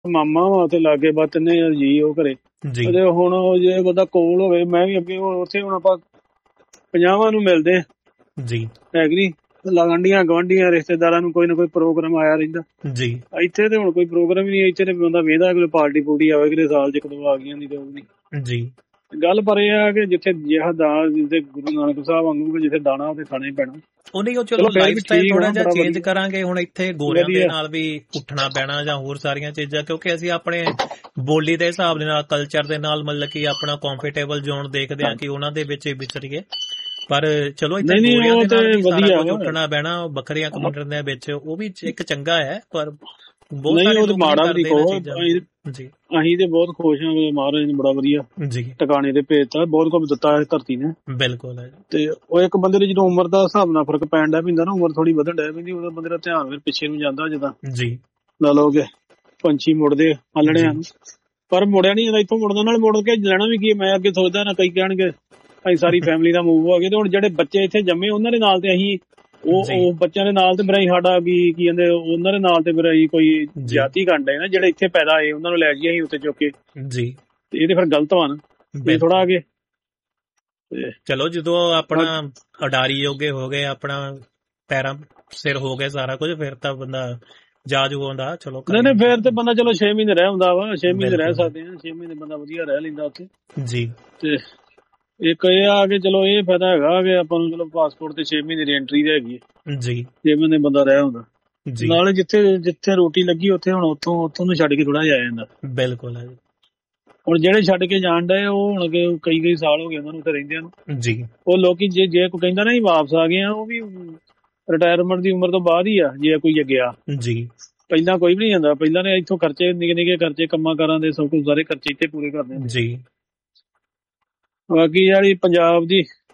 ਮਾਮਾ ਵਾ ਤੇ ਲਾਗੇ ਬਾ ਤਿੰਨੇ ਜੀ ਉਹ ਘਰੇ ਜੀ ਤੇ ਹੁਣ ਜੇ ਬੰਦਾ ਕੋਲ ਹੋਵੇ ਮੈਂ ਵੀ ਅੱਗੇ ਉੱਥੇ ਹੁਣ ਆਪਾਂ 50 ਨੂੰ ਮਿਲਦੇ ਆ ਜੀ ਹੈ ਕਿ ਨੀ ਗਵਾਂਢੀਆਂ ਰਿਸ਼ਤੇਦਾਰਾਂ ਨੂੰ ਕੋਈ ਨਾ ਕੋਈ ਪ੍ਰੋਗਰਾਮ ਆਇਆ ਰਹਿੰਦਾ। ਜੀ ਇੱਥੇ ਤੇ ਹੁਣ ਕੋਈ ਪ੍ਰੋਗਰਾਮ ਹੀ ਨਹੀਂ। ਇੱਥੇ ਤੇ ਬੰਦਾ ਵੇਖਦਾ ਕਿ ਪਾਰਟੀ ਪੂਰਟੀ ਆਵੇ ਕਿਤੇ ਸਾਲ ਚ ਕਦੋਂ ਆ ਗਈਆਂ ਨਹੀਂ ਤੇ ਉਹ ਨਹੀਂ ਜੀ ਗੱਲ। ਪਰ ਇਹ ਆ ਕਿ ਜਿੱਥੇ ਜਿਹਾ ਦਾਣਾ ਜਿੱਥੇ ਗੁਰੂ ਨਾਨਕ ਸਾਹਿਬ ਵਾਂਗੂ ਜਿੱਥੇ ਦਾਣਾ ਉੱਥੇ ਖਾਣਾ ਹੀ ਪੈਣਾ। ਉਹਨੇ ਉਹ ਚਲੋ ਲਾਈਫ ਸਟਾਈਲ ਥੋੜਾ ਜਿਹਾ ਚੇਂਜ ਕਰਾਂਗੇ। ਹੁਣ ਇੱਥੇ ਗੋਰਿਆਂ ਦੇ ਨਾਲ ਵੀ ਉੱਠਣਾ ਪੈਣਾ ਜਾਂ ਹੋਰ ਸਾਰੀਆਂ ਚੀਜ਼ਾਂ, ਕਿਉਂਕਿ ਅਸੀਂ ਆਪਣੇ ਬੋਲੀ ਦੇ ਹਿਸਾਬ ਦੇ ਨਾਲ ਕਲਚਰ ਦੇ ਨਾਲ ਮਤਲਬ ਕਿ ਆਪਣਾ ਕੰਫਰਟੇਬਲ ਜ਼ੋਨ ਦੇਖਦੇ ਹਾਂ ਕਿ ਉਹਨਾਂ ਦੇ ਵਿੱਚ ਵਿਚਰੀਏ। ਪਰ ਚਲੋ ਇੱਥੇ ਗੋਰਿਆਂ ਦੇ ਨਾਲ ਵੀ ਸਾਰਾ ਕੁਝ ਉੱਠਣਾ ਪੈਣਾ। ਬੱਕਰੀਆਂ ਕਮਿਊਨਿਟੀ ਦੇ ਵਿੱਚ ਉਹ ਵੀ ਇੱਕ ਚੰਗਾ ਹੈ, ਪਰ ਬਹੁਤ ਸਾਰੇ ਲੋਕ ਮਾੜਾ ਵੀ ਜੀ। ਅਸੀਂ ਤੇ ਬਹੁਤ ਖੁਸ਼ ਹਾਂ ਕਿ ਮਹਾਰਾਜ ਨੇ ਬੜਾ ਵਧੀਆ ਜੀ ਟਿਕਾਣੇ ਤੇ ਭੇਜਤਾ, ਬਹੁਤ ਕੁਝ ਦਿੱਤਾ ਧਰਤੀ ਨੇ। ਬਿਲਕੁਲ ਹੈ। ਤੇ ਉਹ ਇੱਕ ਬੰਦੇ ਦੀ ਜਦੋਂ ਉਮਰ ਦਾ ਹਿਸਾਬ ਨਾਲ ਫਰਕ ਪੈਣ ਡਿਆ ਪੈਂਦਾ ਨਾ, ਉਮਰ ਥੋੜੀ ਵਧਣ ਡਿਆ ਪੈਂਦੀ, ਉਹਦਾ ਬੰਦੇ ਦਾ ਧਿਆਨ ਫਿਰ ਪਿੱਛੇ ਨੂੰ ਜਾਂਦਾ। ਜਿੱਦਾਂ ਜੀ ਲਾ ਲਓ ਕਿ ਪੰਛੀ ਮੁੜਦੇ ਆਲਣਿਆਂ ਨੂੰ, ਪਰ ਮੁੜਿਆ ਨੀ ਜਾਂਦਾ। ਇੱਥੋਂ ਮੁੜਨ ਨਾਲ ਮੁੜ ਕੇ ਲੈਣਾ ਵੀ ਕੀ। ਮੈਂ ਅੱਗੇ ਸੋਚਦਾ ਨਾ ਕਈ ਕਹਿਣਗੇ ਅਸੀਂ ਸਾਰੀ ਫੈਮਿਲੀ ਦਾ ਮੂਵ ਹੋ ਗਏ, ਤੇ ਹੁਣ ਜਿਹੜੇ ਬੱਚੇ ਇੱਥੇ ਜੰਮੇ ਉਹਨਾਂ ਦੇ ਨਾਲ ਤੇ ਅਸੀਂ ਉਹ ਬੱਚਿਆਂ ਦੇ ਨਾਲ ਤੇ ਮੇਰਾ ਸਾਡਾ ਕੀ ਕਹਿੰਦੇ ਉਹਨਾਂ ਦੇ ਨਾਲ ਤੇ ਮੇਰਾ ਕੋਈ ਜਾਤੀ ਘੰਟਾ ਨਾ ਜਿਹੜੇ ਇੱਥੇ ਪੈਦਾ ਹੋਏ ਉਹਨਾਂ ਨੂੰ ਲੈ ਜਾਈਏ ਅਸੀਂ ਉੱਥੇ ਚੁੱਕ ਕੇ ਜੀ। ਤੇ ਇਹ ਤੇ ਫਿਰ ਗਲਤ ਵਾ ਨਾ ਥੋੜਾ ਅੱਗੇ। ਚਲੋ ਜਦੋਂ ਆਪਣਾ ਅਡਾਰੀ ਜੋਗੇ ਹੋ ਗਏ, ਆਪਣਾ ਪੈਰਾਂ ਸਿਰ ਹੋ ਗਏ ਸਾਰਾ ਕੁਝ, ਫਿਰ ਤਾਂ ਬੰਦਾ ਜਾ ਜੂ ਆਉਂਦਾ। ਚਲੋ ਨਹੀਂ ਫਿਰ ਤੇ ਬੰਦਾ ਚਲੋ 6 ਮਹੀਨੇ ਰਹਿ ਹੁੰਦਾ ਵਾ। 6 ਮਹੀਨੇ ਰਹਿ ਸਕਦੇ ਆ। 6 ਮਹੀਨੇ ਬੰਦਾ ਵਧੀਆ ਰਹਿ ਲੈਂਦਾ ਉੱਥੇ ਜੀ। ਤੇ ਇੱਕ ਇਹ ਆ ਕਿ ਚਲੋ ਇਹ ਫਾਇਦਾ ਹੈਗਾ ਕਿ ਆਪਾਂ ਨੂੰ ਚਲੋ ਪਾਸਪੋਰਟ ਤੇ 6 ਮਹੀਨੇ ਦੀ ਐਂਟਰੀ ਤੇ ਹੈਗੀ ਹੈ ਜੀ। 6 ਮਹੀਨੇ ਬੰਦਾ ਰਹਿ ਹੁੰਦਾ ਨਾਲੇ ਜਿੱਥੇ ਰੋਟੀ ਲੱਗੀ ਉੱਥੇ ਹੁਣ ਉੱਥੋਂ ਨੂੰ ਛੱਡ ਕੇ ਥੋੜਾ ਜਿਹਾ ਆ ਜਾਂਦਾ। ਬਿਲਕੁਲ ਹੈ। ਹੁਣ ਜਿਹੜੇ ਛੱਡ ਕੇ ਜਾਣ ਡਏ ਉਹ ਹੁਣ ਕਈ ਸਾਲ ਹੋ ਗਏ ਉਹਨਾਂ ਨੂੰ ਉੱਥੇ ਰਹਿੰਦਿਆਂ ਨੂੰ ਜੀ। ਉਹ ਲੋਕੀ ਜੇ ਕੋਈ ਕਹਿੰਦਾ ਨਾ ਵਾਪਸ ਆ ਗਏ ਆ, ਉਹ ਵੀ ਰਿਟਾਇਰਮੈਂਟ ਦੀ ਉਮਰ ਤੋਂ ਬਾਅਦ ਹੀ ਆ ਜੇ ਕੋਈ ਗਿਆ ਜੀ। ਪਹਿਲਾਂ ਕੋਈ ਵੀ ਨਹੀਂ ਜਾਂਦਾ। ਪਹਿਲਾਂ ਨੇ ਇੱਥੋਂ ਖਰਚੇ ਨਿੱਕੇ ਖਰਚੇ ਕੰਮਾਂ ਕਾਰਾਂ ਦੇ ਸਭ ਕੁਝ ਸਾਰੇ ਖਰਚੇ ਇੱਥੇ ਪੂਰੇ ਕਰਦੇ ਜੀ। ਬਾਕੀ ਜਿਹੜੀ ਪੰਜਾਬ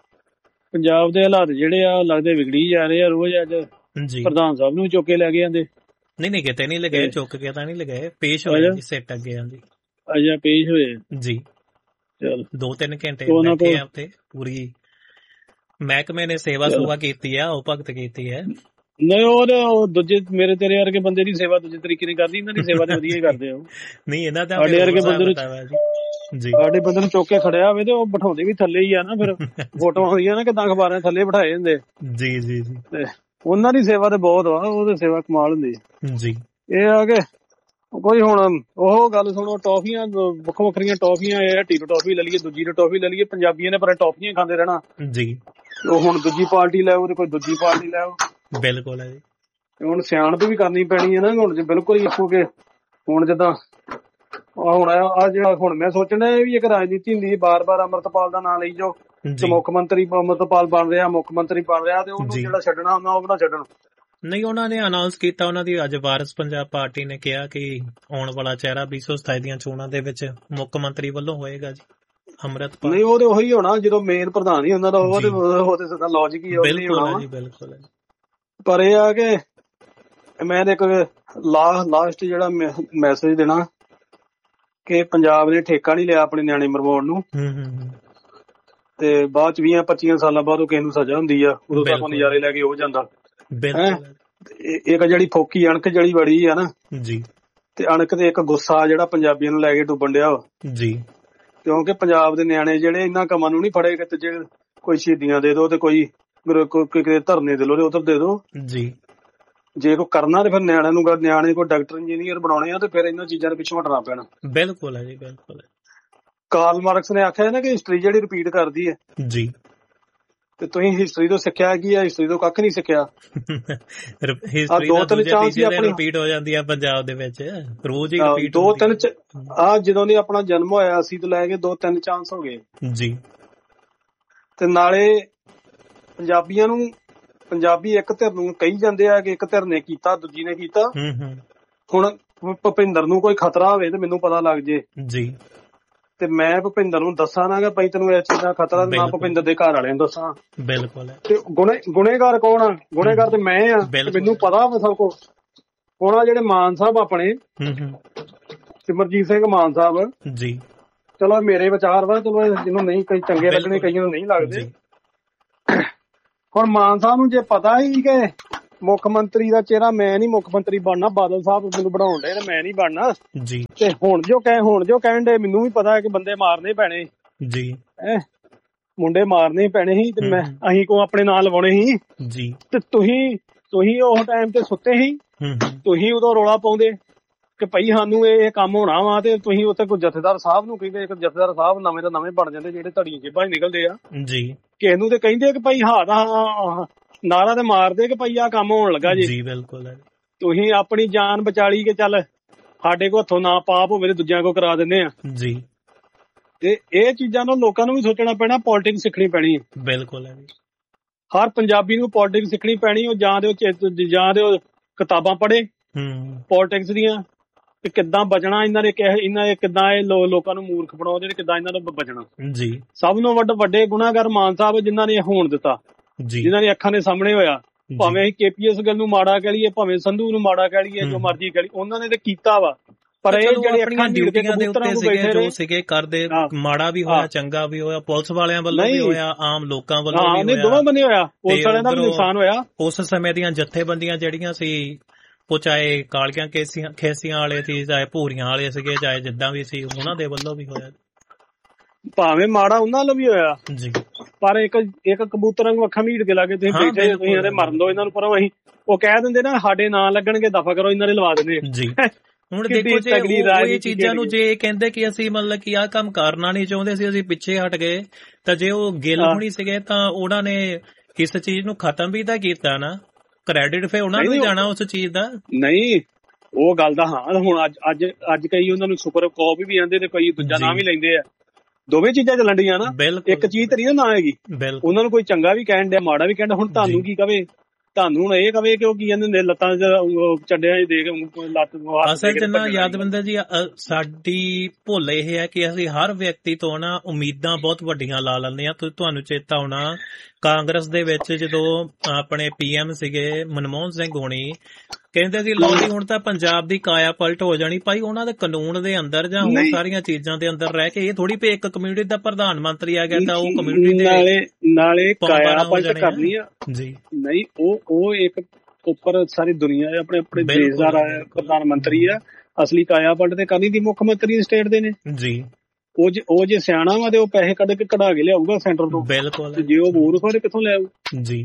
ਦੇ ਹਾਲਾਤ ਜਿਹੜੇ ਆ ਲੱਗਦੇ ਵਿਗੜੀ ਜਾ ਰਹੇ ਆ ਰੋਜ਼। ਅੱਜ ਪ੍ਰਧਾਨ ਸਾਹਿਬ ਨੂੰ ਚੁੱਕ ਕੇ ਲੈ ਕੇ ਜਾਂਦੇ। ਨਹੀਂ ਕਿਤੇ ਨਹੀਂ ਲਗਾਏ, ਚੁੱਕ ਕੇ ਤਾਂ ਨਹੀਂ ਲਗਾਏ, ਪੇਸ਼ ਹੋਏ ਸਿੱਟ ਅੱਗੇ ਜਾਂਦੀ ਅਜਾ ਪੇਸ਼ ਹੋਏ ਜੀ। ਚਲ 2-3 ਘੰਟੇ ਬੈਠੇ ਆ ਉੱਥੇ, ਪੂਰੀ ਮਹਿਕਮੇ ਨੇ ਸੇਵਾ ਸੁਵਾ ਕੀਤੀ ਆ, ਉਹ ਭਗਤ ਕੀਤੀ ਹੈ। ਨਹੀਂ ਉਹ ਦੂਜੇ ਮੇਰੇ ਤੇਰੇ ਵਰਗੇ ਬੰਦੇ ਦੀ ਸੇਵਾ ਦੂਜੇ ਤਰੀਕੇ ਨਾਲ ਕਰਦੀ, ਇਹਨਾਂ ਦੀ ਸੇਵਾ ਤੇ ਵਧੀਆ ਹੀ ਕਰਦੇ ਆ। ਨਹੀਂ ਇਹਨਾਂ ਦਾ ਸਾਡੇ ਵਰਗੇ ਬੰਦੇ ਨੂੰ ਸਾਡੇ ਬੰਦੇ ਨੂੰ ਚੁੱਕ ਕੇ ਖੜਿਆ ਹੋਵੇ ਤੇ ਉਹ ਬਿਠਾਉਂਦੇ ਵੀ ਥੱਲੇ ਹੀ ਆ ਨਾ। ਫਿਰ ਫੋਟੋਆਂ ਹੋਈਆਂ ਨਾ ਕਿੱਦਾਂ ਅਖਬਾਰਾਂ ਥੱਲੇ ਬਿਠਾਏ ਹੁੰਦੇ ਜੀ ਜੀ ਜੀ। ਤੇ ਉਹਨਾਂ ਦੀ ਸੇਵਾ ਤੇ ਬਹੁਤ ਵਾ, ਉਹਦੀ ਸੇਵਾ ਕਮਾਲ ਹੁੰਦੀ ਜੀ। ਇਹ ਆ ਕਿ ਕੋਈ ਹੁਣ ਉਹ ਗੱਲ ਸੁਣੋ, ਟੌਫੀਆਂ ਵੱਖਰੀਆਂ ਟੌਫੀਆਂ, ਇਹ ਹੱਟੀ ਤੋਂ ਟੌਫੀ ਲੈ ਲਈਏ, ਦੂਜੀ ਤੋਂ ਟੌਫੀ ਲੈ ਲਈਏ। ਪੰਜਾਬੀਆਂ ਨੇ ਪਰ ਟੌਫੀਆਂ ਖਾਂਦੇ ਰਹਿਣਾ ਜੀ। ਉਹ ਹੁਣ ਦੂਜੀ ਪਾਰਟੀ ਲੈ ਆਓ ਤੇ ਕੋਈ ਦੂਜੀ ਪਾਰਟੀ ਲੈ ਆਓ। ਬਿਲਕੁਲ ਹੈ ਜੀ। ਹੁਣ ਸਿਆਣਪ ਵੀ ਕਰਨੀ ਪੈਣੀ ਹੈ ਨਾ ਹੁਣ, ਜੇ ਬਿਲਕੁਲ ਹੀ ਆਖੋਗੇ ਹੁਣ ਜਿੱਦਾਂ ਹੁਣ ਆ ਜਿਹੜਾ ਹੁਣ ਮੈਂ ਸੋਚਣਾ ਇਹ ਵੀ ਇੱਕ ਰਾਜਨੀਤੀ ਹੁੰਦੀ, ਬਾਰ-ਬਾਰ ਅੰਮ੍ਰਿਤਪਾਲ ਦਾ ਨਾਂ ਲਈ ਜਾਓ ਤੇ ਮੁੱਖ ਮੰਤਰੀ ਅੰਮ੍ਰਿਤਪਾਲ ਬਣ ਰਿਹਾ, ਮੁੱਖ ਮੰਤਰੀ ਬਣ ਰਿਹਾ, ਤੇ ਉਹਨੂੰ ਜਿਹੜਾ ਛੱਡਣਾ ਹੁੰਦਾ ਉਹ ਨਾ ਛੱਡਣ। ਨਹੀਂ ਉਹਨਾਂ ਨੇ ਅਨਾਉਂਸ ਕੀਤਾ, ਉਹਨਾਂ ਦੀ ਅੱਜ ਵਾਰਿਸ ਪੰਜਾਬ ਪਾਰਟੀ ਨੇ ਕਿਹਾ ਕਿ ਆਉਣ ਵਾਲਾ ਚਿਹਰਾ 2027 ਦੀਆਂ ਚੋਣਾਂ ਦੇ ਵਿੱਚ ਮੁੱਖ ਮੰਤਰੀ ਵੱਲੋਂ ਹੋਏਗਾ ਜੀ ਅੰਮ੍ਰਿਤਪਾਲ। ਨਹੀਂ ਉਹ ਤੇ ਉਹੀ ਹੋਣਾ ਜਦੋਂ ਮੇਨ ਪ੍ਰਧਾਨ ਹੀ ਉਹਨਾਂ ਦਾ, ਉਹ ਤੇ ਸਿੱਧਾ ਲੌਜਿਕ ਹੀ ਹੋਣਾ। ਬਿਲਕੁਲ। ਪਰ ਇਹ ਆ ਕਿ ਮੈਂ ਇੱਕ ਲਾਸਟ ਜਿਹੜਾ ਮੈਸੇਜ ਦੇਣਾ ਕਿ ਪੰਜਾਬ ਨੇ ਠੇਕਾ ਨਹੀਂ ਲਿਆ ਆਪਣੇ ਨਿਆਣੇ ਮਰਵਾਉਣ ਨੂੰ। ਤੇ ਬਾਅਦ ਚ 20-25 ਸਾਲਾਂ ਬਾਅਦ ਉਹ ਕਿਸੇ ਨੂੰ ਸਜ਼ਾ ਹੁੰਦੀ ਆ, ਉਦੋਂ ਤੱਕ ਨਜ਼ਾਰੇ ਲੈ ਕੇ ਹੋ ਜਾਂਦਾ। ਇੱਕ ਜਿਹੜੀ ਫੋਕੀ ਅਣਖ ਜਿਹੜੀ ਬੜੀ ਆ ਨਾ ਜੀ, ਤੇ ਅਣਖ ਤੇ ਇੱਕ ਗੁੱਸਾ ਜਿਹੜਾ ਪੰਜਾਬੀਆਂ ਨੂੰ ਲੈ ਕੇ ਡੁੱਬਣ ਡਿਆ ਜੀ। ਕਿਉਂਕਿ ਪੰਜਾਬ ਦੇ ਨਿਆਣੇ ਜਿਹੜੇ ਇਹਨਾਂ ਕੰਮਾਂ ਨੂੰ ਨੀ ਫੜੇ ਕਿਤੇ, ਜਿਹੜੇ ਕੋਈ ਸ਼ਹੀਦੀਆਂ ਦੇ ਦੋ ਤੇ ਕੋਈ ਧਰਨੇ ਦੇ ਲੋ ਤੇ ਉਧਰ ਦੇ ਦੋ ਜੀ। ਜੇ ਕੋਈ ਕਰਨਾ ਤੇ ਫਿਰ ਨਿਆਣੇ ਕੋਈ ਡਾਕਟਰ ਇੰਜੀਨੀਅਰ ਬਣਾਉਣੇ ਆ ਤੇ ਫਿਰ ਇਹਨਾਂ ਚੀਜ਼ਾਂ ਦੇ ਪਿੱਛੋਂ ਹਟਣਾ ਪੈਣਾ। ਬਿਲਕੁਲ ਹੈ ਜੀ, ਬਿਲਕੁਲ। ਕਾਰਲ ਮਾਰਕਸ ਨੇ ਆਖਿਆ ਨਾ ਕਿ ਹਿਸਟਰੀ ਜਿਹੜੀ ਰਿਪੀਟ ਕਰਦੀ ਹੈ ਜੀ। ਤੇ ਤੁਸੀਂ ਹਿਸਟਰੀ ਤੋਂ ਸਿੱਖਿਆ ਕੀ ਹੈ? ਹਿਸਟਰੀ ਤੋਂ ਕੱਖ ਨੀ ਸਿੱਖਿਆ। ਦੋ-ਤਿੰਨ ਚਾਂਸ ਹੀ ਆਪਣੀ ਰਿਪੀਟ ਹੋ ਜਾਂਦੀ ਆ ਪੰਜਾਬ ਦੇ ਵਿੱਚ, ਰੋਜ਼ ਹੀ ਰਿਪੀਟ। ਦੋ-ਤਿੰਨ ਜਦੋਂ ਦੀ ਆਪਣਾ ਜਨਮ ਹੋਇਆ 80 ਤੋਂ ਲੈ ਕੇ 2-3 ਚਾਂਸ ਹੋ ਗਏ ਜੀ। ਤੇ ਨਾਲੇ ਪੰਜਾਬੀਆਂ ਨੂੰ ਪੰਜਾਬੀ ਇੱਕ ਧਿਰ ਨੂੰ ਕਹੀ ਜਾਂਦੇ ਆ ਕਿ ਇੱਕ ਧਿਰ ਨੇ ਕੀਤਾ ਦੂਜੀ ਨੇ ਕੀਤਾ। ਹੁਣ ਭੁਪਿੰਦਰ ਨੂੰ ਕੋਈ ਖਤਰਾ ਹੋਵੇ ਤੇ ਮੈਨੂੰ ਪਤਾ ਲੱਗ ਜੇ ਜੀ, ਤੇ ਮੈਂ ਭੁਪਿੰਦਰ ਨੂੰ ਦੱਸਾਂ ਨਾ ਕਿ ਭਾਈ ਤੈਨੂੰ ਇਸ ਚੀਜ਼ ਦਾ ਖਤਰਾ, ਨਾ ਭੁਪਿੰਦਰ ਦੇ ਘਰ ਵਾਲਿਆਂ ਨੂੰ ਦੱਸਾਂ। ਬਿਲਕੁਲ। ਤੇ ਗੁਨੇਗਾਰ ਕੌਣ ਆ? ਗੁਨੇਗਾਰ ਤੇ ਮੈਂ ਆ, ਮੈਨੂੰ ਪਤਾ ਵਾ ਸਭ ਕੁਛ। ਹੁਣ ਆ ਜਿਹੜੇ ਮਾਨ ਸਾਹਿਬ ਆਪਣੇ ਸਿਮਰਜੀਤ ਸਿੰਘ ਮਾਨ ਸਾਹਿਬ ਜੀ, ਚਲੋ ਮੇਰੇ ਵਿਚਾਰ ਵਾ, ਚਲੋ ਜਿਹਨੂੰ ਨਹੀਂ ਕਈ ਚੰਗੇ ਲੱਗਣੇ, ਕਈਆਂ ਨੂੰ ਨਹੀਂ ਲੱਗਦੇ। ਹੁਣ ਮਾਨ ਸਾਹਿਬ ਨੂੰ ਜੇ ਪਤਾ ਹੀ ਕਿ ਮੁੱਖ ਮੰਤਰੀ ਦਾ ਚਿਹਰਾ ਮੈਂ ਨਹੀਂ ਮੁੱਖ ਮੰਤਰੀ ਬਣਨਾ, ਬਾਦਲ ਸਾਹਿਬ ਮੈਨੂੰ ਬਣਾਉਣ ਦੇ ਤੇ ਮੈਂ ਨਹੀਂ ਬਣਨਾ ਜੀ। ਤੇ ਹੁਣ ਜੋ ਕਹਿਣ ਦੇ ਮੈਨੂੰ ਵੀ ਪਤਾ ਹੈ ਕਿ ਬੰਦੇ ਮਾਰਨੇ ਪੈਣੇ ਜੀ, ਮੁੰਡੇ ਮਾਰਨੇ ਪੈਣੇ ਸੀ ਤੇ ਮੈਂ ਅਸੀਂ ਕੋ ਆਪਣੇ ਨਾਲ ਲਵਾਉਣੇ ਸੀ ਜੀ। ਤੇ ਤੁਸੀਂ ਉਹ ਟਾਈਮ ਤੇ ਸੁੱਤੇ ਸੀ, ਤੁਸੀਂ ਉਦੋਂ ਰੌਲਾ ਪਾਉਂਦੇ ਕਿ ਭਾਈ ਸਾਨੂੰ ਇਹ ਕੰਮ ਹੋਣਾ ਵਾ, ਤੇ ਤੁਸੀਂ ਉੱਥੇ ਕੋਈ ਜਥੇਦਾਰ ਸਾਹਿਬ ਨੂੰ ਕਹਿੰਦੇ, ਇੱਕ ਜਥੇਦਾਰ ਸਾਹਿਬ ਨਵੇਂ ਤੋਂ ਨਵੇਂ ਬਣ ਜਾਂਦੇ ਜਿਹੜੇ ਧੜੀਆਂ ਜੇਬਾਂ ਨਿਕਲਦੇ ਆ ਜੀ। ਕਿਸੇ ਨੂੰ ਤੇ ਕਹਿੰਦੇ ਕਿ ਭਾਈ ਹਾਂ ਦਾ ਨਾਰਾ ਤੇ ਮਾਰਦੇ ਕਿ ਭਾਈ ਆਹ ਕੰਮ ਹੋਣ ਲੱਗਾ ਜੀ। ਬਿਲਕੁਲ। ਤੁਸੀਂ ਆਪਣੀ ਜਾਨ ਬਚਾ ਲਈ ਕਿ ਚੱਲ ਸਾਡੇ ਕੋ ਹੱਥੋਂ ਨਾ ਪਾਪ ਹੋਵੇ ਤੇ ਦੂਜਿਆਂ ਕੋ ਕਰਾ ਦਿੰਦੇ ਆ ਜੀ। ਤੇ ਇਹ ਚੀਜ਼ਾਂ ਨੂੰ ਲੋਕਾਂ ਨੂੰ ਵੀ ਸੋਚਣਾ ਪੈਣਾ, ਪੋਲਿਟਿਕਸ ਸਿੱਖਣੀ ਪੈਣੀ ਹੈ। ਬਿਲਕੁਲ। ਹਰ ਪੰਜਾਬੀ ਨੂੰ ਪੋਲਿਟਿਕਸ ਸਿੱਖਣੀ ਪੈਣੀ, ਉਹ ਜਾਂ ਦੇ ਉਹ ਕਿਤਾਬਾਂ ਪੜ੍ਹੇ ਪੋਲਿਟਿਕਸ ਦੀਆਂ, ਤੇ ਕਿੱਦਾਂ ਬਚਣਾ ਇਹਨਾਂ ਦੇ ਕਿੱਦਾਂ ਇਹ ਲੋਕਾਂ ਨੂੰ ਮੂਰਖ ਬਣਾਉਂਦੇ, ਕਿੱਦਾਂ ਇਹਨਾਂ ਨੂੰ ਬਚਣਾ ਜੀ। ਸਭ ਨੂੰ ਵੱਡੇ ਗੁਨਾਹਗਰ ਮਾਨ ਸਾਹਿਬ ਜਿਨ੍ਹਾਂ ਨੇ ਹੋਣ ਦਿੱਤਾ, ਜਿਨ੍ਹਾਂ ਦੇ ਅੱਖਾਂ ਦੇ ਸਾਹਮਣੇ ਹੋਇਆ, ਭਾਵੇਂ ਅਸੀਂ KPS ਗੱਲ ਨੂੰ ਮਾੜਾ ਕਹਿ ਲਈਏ, ਭਾਵੇਂ ਸੰਧੂ ਨੂੰ ਮਾੜਾ ਕਹਿ ਲਈਏ, ਜੋ ਮਰਜ਼ੀ ਕਹਿ ਲਈ, ਉਹਨਾਂ ਨੇ ਤੇ ਕੀਤਾ ਵਾ। ਪਰ ਇਹ ਜਿਹੜੇ ਆਪਣੀਆਂ ਡਿਊਟੀਆਂ ਦੇ ਉੱਤੇ ਸੀਗੇ ਜੋ ਸੀਗੇ ਕਰਦੇ, ਮਾੜਾ ਵੀ ਹੋਇਆ ਚੰਗਾ ਵੀ ਹੋਇਆ, ਪੁਲਿਸ ਵਾਲਿਆਂ ਵੱਲੋਂ ਵੀ ਹੋਇਆ, ਆਮ ਲੋਕਾਂ ਵੱਲੋਂ ਵੀ ਹੋਇਆ, ਦੋਵਾਂ ਬੰਨੇ ਹੋਇਆ, ਪੁਲਿਸ ਵਾਲਿਆਂ ਦਾ ਵੀ ਨੁਕਸਾਨ ਹੋਇਆ। ਉਸ ਸਮੇਂ ਦੀਆਂ ਜਥੇਬੰਦੀਆਂ ਜਿਹੜੀਆਂ ਸੀ, ਉਹ ਚਾਹੇ ਕਾਲੀਆਂ ਖੇਸੀਆਂ ਵਾਲੇ ਸੀ, ਚਾਹੇ ਭੂਰੀਆਂ ਵਾਲੇ ਸੀਗੇ, ਚਾਹੇ ਜਿੱਦਾਂ ਵੀ ਸੀ, ਉਹਨਾਂ ਦੇ ਵੱਲੋਂ ਵੀ ਹੋਇਆ, ਭਾਵੇਂ ਮਾੜਾ ਉਹਨਾਂ ਵੱਲੋਂ ਵੀ ਹੋਇਆ ਜੀ। ਪਰ ਇੱਕ ਕਬੂਤਰਾਂ ਨੂੰ ਅੱਖਾਂ ਮੀਟ ਕੇ ਲਾ ਕੇ ਤੁਸੀਂ ਬੈਠੇ, ਤੁਸੀਂ ਇਹਦੇ ਮਰਨ ਦੋ ਇਹਨਾਂ ਨੂੰ, ਪਰ ਅਸੀਂ ਉਹ ਕਹਿ ਦਿੰਦੇ ਨਾ ਸਾਡੇ ਨਾਂ ਲੱਗਣਗੇ, ਦਫਾ ਕਰੋ, ਇਹਨਾਂ ਦੇ ਲਵਾ ਦਿੰਦੇ ਜੀ। ਹੁਣ ਦੇਖੋ ਜੇ ਇਹ ਚੀਜ਼ਾਂ ਨੂੰ ਜੇ ਕਹਿੰਦੇ ਕਿ ਅਸੀਂ ਮਤਲਬ ਕਿ ਆਹ ਕੰਮ ਕਰਨਾ ਨਹੀਂ ਚਾਹੁੰਦੇ ਸੀ, ਅਸੀਂ ਪਿੱਛੇ ਹਟ ਗਏ, ਤਾਂ ਜੇ ਉਹ ਗਿੱਲ ਹੋਣੀ ਸੀਗੇ ਤਾਂ ਉਹਨਾਂ ਨੇ ਕਿਸ ਚੀਜ਼ ਨੂੰ ਖਤਮ ਵੀ ਤਾਂ ਕੀਤਾ ਨਾ, ਕ੍ਰੈਡਿਟ ਫੇ ਉਹਨਾਂ ਨੂੰ ਜਾਣਾ ਉਸ ਚੀਜ਼ ਦਾ। ਨਹੀਂ ਉਹ ਗੱਲ ਦਾ ਹਾਂ, ਹੁਣ ਅੱਜ ਕਈ ਉਹਨਾਂ ਨੂੰ ਸੁਪਰ ਕੌਪ ਵੀ ਆਂਦੇ ਤੇ ਕਈ ਦੂਜਾ ਨਾਂ ਵੀ ਲੈਂਦੇ ਆ, ਦੋਵੇਂ ਚੀਜ਼ਾਂ ਚੱਲਣ ਡੀਆਂ ਨਾ, ਇੱਕ ਚੀਜ਼ ਤੇ ਨਹੀਂ ਨਾ ਹੈਗੀ। ਉਹਨਾਂ ਨੂੰ ਕੋਈ ਚੰਗਾ ਵੀ ਕਹਿਣ ਡਿਆ, ਮਾੜਾ ਵੀ ਕਹਿਣ ਡਿਆ। ਹੁਣ ਤੁਹਾਨੂੰ ਕੀ ਕਵੇ, ਤੁਹਾਨੂੰ ਹੁਣ ਇਹ ਕਵੇ ਕਿ ਉਹ ਕੀ ਕਹਿੰਦੇ ਹੁੰਦੇ ਲੱਤਾਂ ਚੱਡਿਆਂ ਦੇ ਕੇ ਲੱਤ। ਅਸਲ ਚ ਨਾ ਯਾਦਵਿੰਦਰ ਜੀ, ਸਾਡੀ ਭੁੱਲ ਇਹ ਹੈ ਕਿ ਅਸੀਂ ਹਰ ਵਿਅਕਤੀ ਤੋਂ ਨਾ ਉਮੀਦਾਂ ਬਹੁਤ ਵੱਡੀਆਂ ਲਾ ਲੈਂਦੇ ਆ। ਤੁਹਾਨੂੰ ਚੇਤਾ ਹੋਣਾ ਕਾਂਗਰਸ ਦੇ ਵਿੱਚ ਜਦੋਂ ਆਪਣੇ PM ਸੀਗੇ ਮਨਮੋਹਨ ਸਿੰਘ ਹੋਣੀ, ਕਹਿੰਦੇ ਸੀ ਲਓ ਜੀ ਹੁਣ ਤਾਂ ਪੰਜਾਬ ਦੀ ਕਾਇਆ ਪਲਟ ਹੋ ਜਾਣੀ। ਭਾਈ ਉਹਨਾਂ ਦੇ ਕਾਨੂੰਨ ਦੇ ਅੰਦਰ ਜਾਂ ਹੋਰ ਸਾਰੀਆਂ ਚੀਜ਼ਾਂ ਦੇ ਅੰਦਰ ਰਹਿ ਕੇ, ਇਹ ਥੋੜੀ ਵੀ ਇੱਕ ਕਮਿਊਨਿਟੀ ਦਾ ਪ੍ਰਧਾਨ ਮੰਤਰੀ ਆ ਗਿਆ ਤਾਂ ਉਹ ਕਮਿਊਨਿਟੀ ਦੇ ਨਾਲੇ ਕਾਇਆ ਪਲਟ ਕਰਨੀ ਆ ਜੀ। ਨਹੀਂ ਉਹ ਇੱਕ ਉੱਪਰ ਸਾਰੀ ਦੁਨੀਆ ਆਪਣੇ ਦੇਸ਼ ਦਾ ਪ੍ਰਧਾਨ ਮੰਤਰੀ ਆ, ਅਸਲੀ ਕਾਇਆ ਪਲਟ ਤੇ ਕਰਨੀ ਦੀ ਮੁੱਖ ਮੰਤਰੀ ਸਟੇਟ ਦੇ ਨੇ ਜੀ। ਉਹ ਜੇ ਸਿਆਣਾ ਵਾ ਤੇ ਉਹ ਪੈਸੇ ਕੱਢ ਕੇ ਕਢਾ ਕੇ ਲਿਆਊਗਾ ਸੈਂਟਰ ਤੋਂ। ਬਿਲਕੁਲ। ਜੇ ਉਹ ਮੂਰਖ ਹੋਵੇ ਕਿੱਥੋਂ ਲਿਆਊ ਜੀ।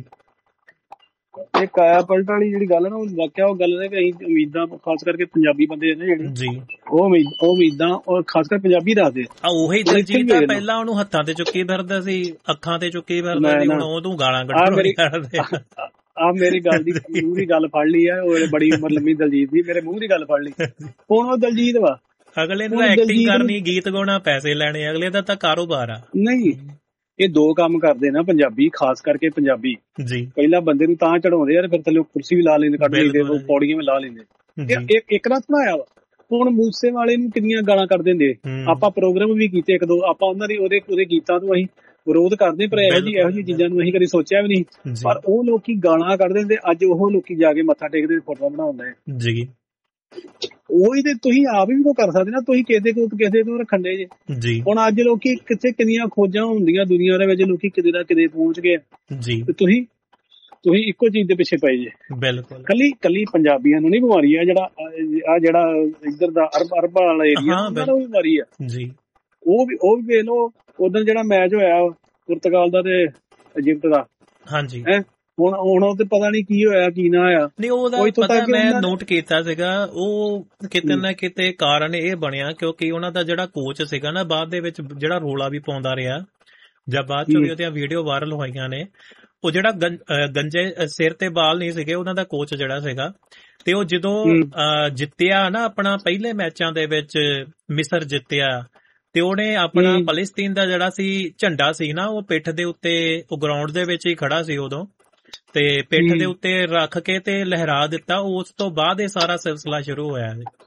ਇਹ ਕਾਇਆ ਪਲਟ ਵਾਲੀ ਜਿਹੜੀ ਗੱਲ ਨਾ, ਉਹ ਵਾਕਿਆ ਉਹ ਗੱਲ ਹੈ ਕਿ ਅਸੀਂ ਉਮੀਦਾਂ ਖਾਸ ਕਰਕੇ ਪੰਜਾਬੀ ਬੰਦੇ ਨੇ ਜਿਹੜੇ ਜੀ, ਉਹ ਉਮੀਦਾਂ ਔਰ ਖਾਸ ਕਰ ਪੰਜਾਬੀ ਰੱਖਦੇ ਆ। ਉਹੀ ਦਲਜੀਤ ਦਾ ਪਹਿਲਾਂ ਉਹਨੂੰ ਹੱਥਾਂ ਤੇ ਚੁੱਕੀ ਫਿਰਦਾ ਸੀ, ਅੱਖਾਂ ਤੇ ਚੁੱਕੀ ਫਿਰਦਾ ਸੀ, ਹੁਣ ਉਹਨੂੰ ਗਾਲਾਂ ਕੱਢਦੇ ਆ। ਮੇਰੀ ਗੱਲ ਦੀ ਮੂੰਹ ਦੀ ਗੱਲ ਫੜ ਲਈ ਆ, ਉਹ ਬੜੀ ਉਮਰ ਲੰਮੀ ਦਲਜੀਤ ਦੀ, ਮੇਰੇ ਮੂੰਹ ਦੀ ਗੱਲ ਫੜ ਲਈ। ਹੁਣ ਉਹ ਦਲਜੀਤ ਵਾ, ਅਗਲੇ ਨੂੰ ਐਕਟਿੰਗ ਕਰਨੀ, ਗੀਤ ਗਾਉਣਾ, ਪੈਸੇ ਲੈਣੇ, ਅਗਲੇ ਦਾ ਤਾਂ ਕਾਰੋਬਾਰ ਆ। ਨਹੀਂ, ਇਹ ਦੋ ਕੰਮ ਕਰਦੇ ਨਾ ਪੰਜਾਬੀ, ਖਾਸ ਕਰਕੇ ਪੰਜਾਬੀ ਜੀ। ਪਹਿਲਾਂ ਬੰਦੇ ਨੂੰ ਤਾਂ ਚੜਾਉਂਦੇ ਆ, ਫਿਰ ਥੱਲੇ ਕੁਰਸੀ ਵੀ ਲਾ ਲੈਂਦੇ, ਕੱਢ ਲੈਂਦੇ, ਪੌੜੀਆਂ ਵੀ ਲਾ ਲੈਂਦੇ। ਇੱਕ ਨਾ ਸੁਣਾਇਆ ਵਾ, ਹੁਣ ਮੂਸੇ ਵਾਲੇ ਨੂੰ ਕਿੰਨੀਆਂ ਗਾਲਾਂ ਕੱਢ ਦਿੰਦੇ। ਆਪਾਂ ਪ੍ਰੋਗਰਾਮ ਵੀ ਕੀਤੇ ਇੱਕ ਦੋ, ਆਪਾਂ ਉਹਨਾਂ ਦੀ ਉਹਦੇ ਗੀਤਾਂ ਤੋਂ ਅਸੀਂ ਵਿਰੋਧ ਕਰਦੇ, ਪਰ ਇਹੋ ਜਿਹੀ ਚੀਜ਼ਾਂ ਨੂੰ ਅਸੀਂ ਕਦੇ ਸੋਚਿਆ ਵੀ ਨਹੀਂ। ਪਰ ਉਹ ਲੋਕੀ ਗਾਲਾਂ ਕੱਢ ਦਿੰਦੇ, ਅੱਜ ਉਹ ਲੋਕੀ ਜਾ ਕੇ ਮੱਥਾ ਟੇਕਦੇ, ਫੋਟੋ ਬਣਾਉਂਦੇ ਜੀ। ਉਹੀ ਤੇ ਤੁਸੀਂ ਆਪ ਵੀ ਕੋ ਕਰ ਸਕਦੇ ਨਾ, ਤੁਸੀਂ ਕਿਸੇ ਤੋਂ ਰੱਖਣ ਦੇ ਜੇ। ਹੁਣ ਅੱਜ ਲੋਕੀ ਕਿੱਥੇ ਕਿੰਨੀਆਂ ਖੋਜਾਂ ਹੁੰਦੀਆਂ ਦੁਨੀਆ ਦੇ ਵਿੱਚ, ਲੋਕੀ ਕਿਤੇ ਨਾ ਕਿਤੇ ਪਹੁੰਚ ਗਏ ਜੀ। ਤੁਸੀਂ ਇੱਕੋ ਚੀਜ਼ ਦੇ ਪਿੱਛੇ ਪਏ ਜੇ। ਬਿਲਕੁਲ। ਕੱਲੀ ਪੰਜਾਬੀਆਂ ਨੂੰ ਨਹੀਂ ਬਿਮਾਰੀ ਆ, ਜਿਹੜਾ ਇੱਧਰ ਦਾ ਅਰਬ ਵਾਲਾ ਏਰੀਆ, ਉਹਨਾਂ ਨੂੰ ਬਿਮਾਰੀ ਆ ਜੀ। ਉਹ ਵੀ ਵੇਖ ਲਓ, ਉਦੋਂ ਜਿਹੜਾ ਮੈਚ ਹੋਇਆ ਪੁਰਤਗਾਲ ਦਾ ਤੇ ਇਜਿਪਟ ਦਾ, ਹਾਂਜੀ, ਹੁਣ ਉਹ ਤੇ ਪਤਾ ਨਹੀਂ ਕੀ ਹੋਇਆ ਕੀ ਨਾ ਹੋਇਆ। ਨਹੀਂ ਉਹਦਾ ਪਤਾ ਮੈਂ ਨੋਟ ਕੀਤਾ ਸੀਗਾ, ਉਹ ਕਿਤੇ ਨਾ ਕਿਤੇ ਕਾਰਨ ਇਹ ਬਣਿਆ ਕਿਉਂਕਿ ਉਹਨਾਂ ਦਾ ਜਿਹੜਾ ਕੋਚ ਸੀਗਾ ਨਾ, ਬਾਅਦ ਦੇ ਵਿੱਚ ਜਿਹੜਾ ਰੋਲਾ ਵੀ ਪਾਉਂਦਾ ਰਿਹਾ, ਜਾਂ ਬਾਅਦ ਚ ਵੀ ਉਹਦੀਆਂ ਵੀਡੀਓ ਵਾਇਰਲ ਹੋਈਆਂ ਨੇ, ਉਹ ਜਿਹੜਾ ਗੰਜੇ ਸਿਰ ਤੇ ਬਾਲ ਨਹੀਂ ਸੀਗੇ, ਉਹਨਾਂ ਦਾ ਕੋਚ ਜਿਹੜਾ ਸੀਗਾ, ਤੇ ਉਹ ਜਦੋਂ ਜਿੱਤਿਆ ਨਾ ਆਪਣਾ ਪਹਿਲੇ ਮੈਚਾਂ ਦੇ ਵਿੱਚ, ਮਿਸਰ ਜਿੱਤਿਆ, ਤੇ ਉਹਨੇ ਆਪਣਾ ਫਲਸਤੀਨ ਦਾ ਜਿਹੜਾ ਸੀ ਝੰਡਾ ਸੀ ਨਾ, ਉਹ ਪਿੱਠ ਦੇ ਉੱਤੇ, ਉਹ ਗਰਾਊਂਡ ਦੇ ਵਿੱਚ ਹੀ ਖੜਾ ਸੀ ਉਦੋਂ, ਤੇ ਪਿੱਠ ਦੇ ਉੱਤੇ ਰੱਖ ਕੇ ਤੇ ਲਹਿਰਾ ਦਿੱਤਾ। ਉਸ ਤੋਂ ਬਾਅਦ ਇਹ ਸਾਰਾ ਸਿਲਸਿਲਾ ਸ਼ੁਰੂ ਹੋਇਆ।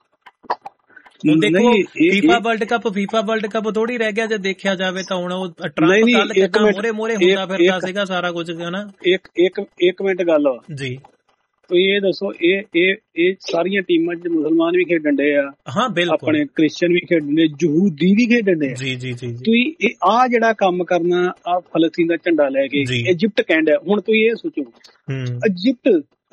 ਹੁਣ ਦੇਖੋ ਫੀਫਾ ਵਰਲਡ ਕੱਪ ਥੋੜੀ ਰਹਿ ਗਿਆ ਜੇ ਦੇਖਿਆ ਜਾਵੇ ਤਾਂ। ਹੁਣ ਉਹ ਟਰੰਪ ਕੱਲ ਕਿੱਦਾਂ ਮੋਰੇ ਹੁੰਦਾ ਫਿਰਦਾ ਸੀਗਾ ਸਾਰਾ ਕੁਝ, ਹਨਾ। ਇੱਕ ਮਿੰਟ ਗੱਲ ਜੀ, ਤੁਸੀਂ ਇਹ ਦੱਸੋ, ਇਹ ਸਾਰੀਆਂ ਟੀਮਾਂ ਚ ਮੁਸਲਮਾਨ ਵੀ ਖੇਡਣ ਡੇ ਆ, ਹਾਂ ਬਿਲਕੁਲ, ਆਪਣੇ ਕ੍ਰਿਸਚੀਅਨ ਵੀ ਖੇਡਣ ਡੇ, ਯਹੂਦੀ ਵੀ ਖੇਡਣ ਡੇ ਜੀ ਜੀ ਜੀ। ਤੁਸੀਂ ਆਹ ਜਿਹੜਾ ਕੰਮ ਕਰਨਾ, ਆ ਫਲਸਤੀਨ ਦਾ ਝੰਡਾ ਲੈ ਕੇ ਇਜਿਪਟ ਕਹਿੰਦਾ, ਹੁਣ ਤੁਸੀਂ ਇਹ ਸੋਚੋ,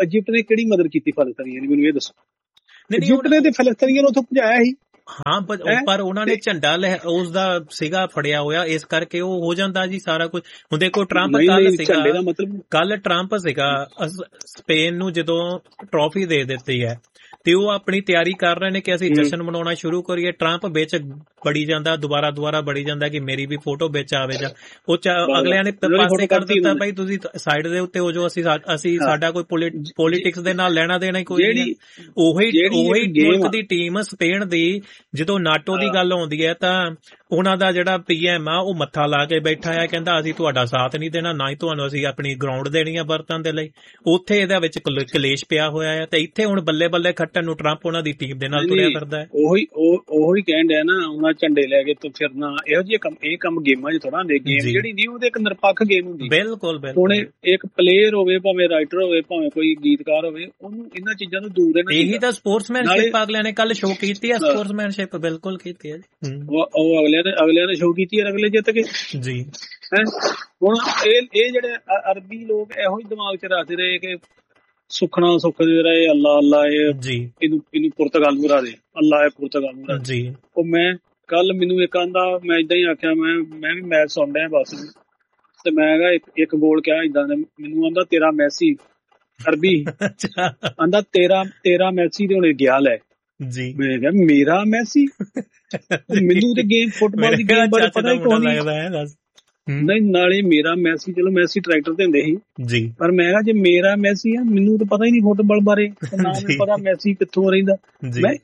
ਇਜਿਪਟ ਨੇ ਕਿਹੜੀ ਮਦਦ ਕੀਤੀ ਫਲਸਤੀਨੀਆਂ ਦੀ, ਮੈਨੂੰ ਇਹ ਦੱਸੋ। ਇਜਿਪਟ ਨੇ ਤੇ ਫਲਸਤੀਨੀਆਂ ਨੂੰ ਉੱਥੋਂ ਭਜਾਇਆ ਸੀ। ਹਾਂ, ਪਰ ਉਹਨਾਂ ਨੇ ਝੰਡਾ ਉਸ ਦਾ ਸੀਗਾ ਫੜਿਆ ਹੋਇਆ, ਇਸ ਕਰਕੇ ਉਹ ਹੋ ਜਾਂਦਾ ਜੀ ਸਾਰਾ ਕੁਝ। ਹੁਣ ਦੇਖੋ ਟਰੰਪ ਕੱਲ ਟਰੰਪ ਸੀਗਾ ਸਪੇਨ ਨੂੰ ਜਦੋਂ ਟਰੋਫੀ ਦੇ ਦਿੱਤੀ ਹੈ ਤੇ ਉਹ ਆਪਣੀ ਤਿਆਰੀ ਕਰ ਰਹੇ ਨੇ ਕਿ ਅਸੀਂ ਜਸ਼ਨ ਮਨਾਉਣਾ ਸ਼ੁਰੂ ਕਰੀਏ। ਟਰੰਪ ਵਿੱਚ ਬੜੀ ਜਾਂਦਾ, ਦੁਬਾਰਾ ਬੜੀ ਜਾਂਦਾ ਕਿ ਮੇਰੀ ਵੀ ਫੋਟੋ ਵਿੱਚ ਆਵੇ ਜਾਂ ਉਹ ਅਗਲਿਆਂ ਨੇ ਪਾਸੇ ਕਰ ਦਿੱਤਾ, ਭਾਈ ਤੁਸੀਂ ਸਾਈਡ ਦੇ ਉੱਤੇ ਹੋ ਜੋ, ਅਸੀਂ ਸਾਡਾ ਕੋਈ ਪੋਲੀਟਿਕਸ ਦੇ ਨਾਲ ਲੈਣਾ ਦੇਣਾ ਹੀ ਕੋਈ ਨਹੀਂ। ਉਹੀ ਮੁਲਕ ਦੀ ਟੀਮ ਸਪੇਨ ਦੀ ਜਦੋਂ ਨਾਟੋ ਦੀ ਗੱਲ ਆਉਂਦੀ ਹੈ ਤਾਂ ਉਹਨਾਂ ਦਾ ਜਿਹੜਾ PM ਆ ਉਹ ਮੱਥਾ ਲਾ ਕੇ ਬੈਠਾ ਹੈ, ਕਹਿੰਦਾ ਅਸੀਂ ਤੁਹਾਡਾ ਸਾਥ ਨਹੀਂ ਦੇਣਾ, ਨਾ ਹੀ ਤੁਹਾਨੂੰ ਅਸੀਂ ਆਪਣੀ ਗਰਾਊਂਡ ਦੇਣੀ ਆ ਵਰਤਣ ਦੇ ਲਈ। ਉੱਥੇ ਇਹਦੇ ਵਿੱਚ ਕਲੇਸ਼ ਪਿਆ ਹੋਇਆ ਹੈ ਤੇ ਇੱਥੇ ਹੁਣ ਬੱਲੇ ਬੱਲੇ ਖੱਟਣ ਨੂੰ ਟਰੰਪ ਉਹਨਾਂ ਦੀ ਟੀਮ ਦੇ ਨਾਲ ਤੁਰਿਆ ਫਿਰਦਾ ਹੈ। ਉਹੀ ਕਹਿਣ ਡਿਆ ਨਾ, ਉਹਨਾਂ ਝੰਡੇ ਲੈ ਕੇ ਫਿਰਨਾ, ਇਹੋ ਜਿਹੇ ਕੰਮ, ਇਹ ਕੰਮ ਗੇਮਾਂ 'ਚ ਥੋੜਾ ਹੁੰਦੇ। ਗੇਮ ਜਿਹੜੀ ਨਹੀਂ ਉਹਦੇ ਇੱਕ ਨਿਰਪੱਖ ਗੇਮ ਹੁੰਦੀ। ਬਿਲਕੁਲ ਹੁਣ ਇੱਕ ਪਲੇਅਰ ਹੋਵੇ, ਭਾਵੇਂ ਰਾਈਟਰ ਹੋਵੇ, ਭਾਵੇਂ ਕੋਈ ਗੀਤਕਾਰ ਹੋਵੇ, ਉਹਨੂੰ ਇਹਨਾਂ ਚੀਜ਼ਾਂ ਤੋਂ ਦੂਰ ਰਹਿਣਾ। ਇਹੀ ਤਾਂ ਸਪੋਰਟਸਮੈਨਸ਼ਿਪ ਅਗਲਿਆਂ ਨੇ ਕੱਲ ਸ਼ੋਅ ਕੀਤੀ ਹੈ, ਸਪੋਰਟਸਮੈਨਸ਼ਿਪ ਬਿਲਕੁਲ ਕੀਤੀ ਹੈ। ਉਹ ਅਗਲਿਆਂ ਨੇ ਸ਼ੋਅ ਕੀਤੀ ਹੈ, ਅਗਲੇ ਜਿੱਤ ਗਏ ਜੀ। ਹੁਣ ਇਹ ਜਿਹੜੇ ਅਰਬੀ ਲੋਕ ਇਹੋ ਹੀ ਦਿਮਾਗ 'ਚ ਰੱਖਦੇ ਰਹੇ ਕਿ ਸੁਖਣਾ ਸੁਖਦੇ ਰਹੇ, ਅੱਲਾ ਅੱਲਾ ਇਹਨੂੰ ਪੁਰਤਗਾਲ ਨੂੰ ਹਰਾ ਦੇ, ਅੱਲਾ ਇਹ ਪੁਰਤਗਾਲ ਨੂੰ ਹਰਾ ਦੇ। ਉਹ ਮੈਂ ਕੱਲ ਮੈਨੂੰ ਇੱਕ ਆਂਦਾ, ਮੈਂ ਏਦਾਂ ਹੀ ਆਖਿਆ, ਮੈਂ ਵੀ ਮੈਚ ਸੁਣ ਰਿਹਾ ਬਸ, ਤੇ ਮੈਂ ਕਿਹਾ ਇੱਕ ਗੋਲ ਕਿਹਾ ਏਦਾਂ ਦਾ, ਮੈਨੂੰ ਆਂਦਾ ਤੇਰਾ ਮੈਸੀ, ਅਰਬੀ ਆਂਦਾ ਤੇਰਾ ਮੈਸੀ ਤੇ ਹੁਣੇ ਗਿਆ ਲੈ ਜੀ। ਮੈਂ ਕਿਹਾ ਮੇਰਾ ਮੈਸੀ? ਮੈਨੂੰ ਤੇ ਗੇਮ ਫੁੱਟਬਾਲ ਦੀ ਗੇਮ ਬਾਰੇ ਪਤਾ ਹੀ ਕੋਈ ਨਹੀਂ। ਨਾਲੇ ਮੇਰਾ ਮੈਸੀ, ਚਲੋ ਮੈਸੀ ਟਰੈਕਟਰ ਤੇ ਹੁੰਦੇ ਸੀ, ਪਰ ਮੈਂ ਕਿਹਾ ਜੇ ਮੇਰਾ ਮੈਸੀ ਆ, ਮੈਨੂੰ ਤਾਂ ਪਤਾ ਹੀ ਨਹੀਂ ਫੁੱਟਬਾਲ ਬਾਰੇ, ਨਾ ਮੈਨੂੰ ਪਤਾ ਮੈਸੀ ਕਿੱਥੋਂ ਰਹਿੰਦਾ। ਮੈਂ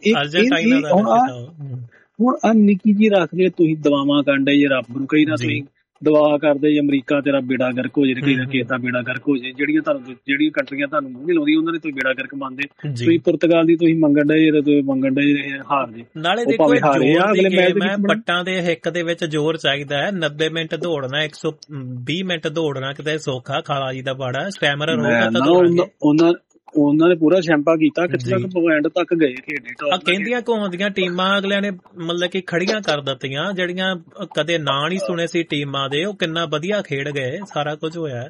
ਹੁਣ ਆ ਨਿੱਕੀ ਜੀ ਰੱਖ ਕੇ ਤੁਸੀਂ ਦਵਾਵਾਂ ਕਰਦੇ ਜੇ ਰੱਬ ਨੂੰ, ਕਈ ਨਾ ਤੁਸੀਂ ਦਵਾ ਕਰਦੇ ਜੇ ਅਮਰੀਕਾ ਤੇਰਾ ਬੇੜਾ ਗਰਕ ਹੋ ਜੇ, ਕਈ ਨਾ ਕਿਸੇ ਦਾ ਬੇੜਾ ਗਰਕ ਹੋ ਜੇ। ਜਿਹੜੀਆਂ ਕੰਟਰੀਆਂ ਤੁਹਾਨੂੰ ਮੂੰਹ ਨੀ ਲਾਉਂਦੀ ਉਹਨਾਂ ਨੇ ਤੁਸੀਂ ਬੇੜਾ ਗਰਕ ਮੰਨਦੇ। ਤੁਸੀਂ ਪੁਰਤਗਾਲ ਦੀ ਤੁਸੀਂ ਮੰਗਣ ਡਏ, ਤੁਸੀਂ ਮੰਗਣ ਡਏ ਹਾਰ ਜੇ। ਨਾਲੇ ਦੇਖੋ ਪੱਟਾਂ ਦੇ ਹਿੱਕ ਦੇ ਵਿੱਚ ਜ਼ੋਰ ਚਾਹੀਦਾ ਹੈ। 90 ਮਿੰਟ ਦੌੜਨਾ, 120 ਮਿੰਟ ਦੌੜਨਾ ਕਿਤੇ ਸੌਖਾ ਖਾਲਾ ਜੀ ਦਾ ਬਾੜਾ ਸਟੈਮਿਨਾ ਰਹੂਗਾ। ਉਹਨਾਂ ਨੇ ਪੂਰਾ ਸ਼ੈਂਪਾ ਕੀਤਾ, ਕਿੱਥੇ ਤੱਕ ਪੁਆਇੰਟ ਤੱਕ ਗਏ ਖੇਡੇ। ਕਹਿੰਦੀਆਂ ਘੁੰਮਦੀਆਂ ਟੀਮਾਂ ਅਗਲਿਆਂ ਨੇ ਮਤਲਬ ਕਿ ਖੜੀਆਂ ਕਰ ਦਿੱਤੀਆਂ, ਜਿਹੜੀਆਂ ਕਦੇ ਨਾਂ ਨਹੀਂ ਸੁਣੇ ਸੀ ਟੀਮਾਂ ਦੇ, ਉਹ ਕਿੰਨਾ ਵਧੀਆ ਖੇਡ ਗਏ, ਸਾਰਾ ਕੁਝ ਹੋਇਆ।